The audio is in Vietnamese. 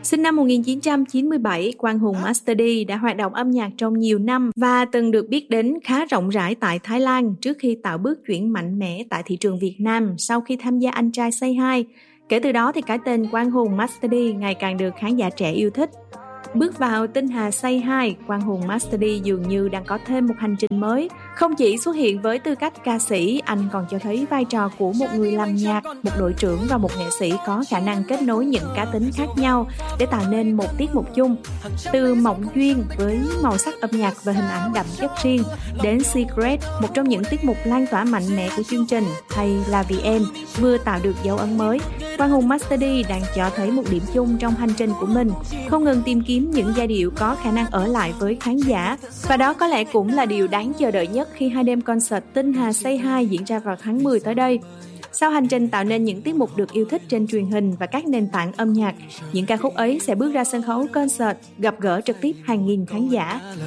Sinh năm 1997, Quang Hùng Master D đã hoạt động âm nhạc trong nhiều năm và từng được biết đến khá rộng rãi tại Thái Lan trước khi tạo bước chuyển mạnh mẽ tại thị trường Việt Nam sau khi tham gia Anh trai Say Hi. Kể từ đó thì cái tên Quang Hùng Master D ngày càng được khán giả trẻ yêu thích. Bước vào tinh hà Say Hi, Quang Hùng Master D dường như đang có thêm một hành trình mới. Không chỉ xuất hiện với tư cách ca sĩ, anh còn cho thấy vai trò của một người làm nhạc, một đội trưởng và một nghệ sĩ có khả năng kết nối những cá tính khác nhau để tạo nên một tiết mục chung. Từ Mộng Duyên với màu sắc âm nhạc và hình ảnh đậm chất riêng, đến Secret, một trong những tiết mục lan tỏa mạnh mẽ của chương trình, hay là Vì Em vừa tạo được dấu ấn mới, Quang Hùng Master D đang cho thấy một điểm chung trong hành trình của mình, không ngừng tìm kiếm những giai điệu có khả năng ở lại với khán giả. Và đó có lẽ cũng là điều đáng chờ đợi nhất khi hai đêm concert tinh hà Say Hi diễn ra vào tháng 10 tới đây. Sau hành trình tạo nên những tiết mục được yêu thích trên truyền hình và các nền tảng âm nhạc, những ca khúc ấy sẽ bước ra sân khấu concert, gặp gỡ trực tiếp hàng nghìn khán giả.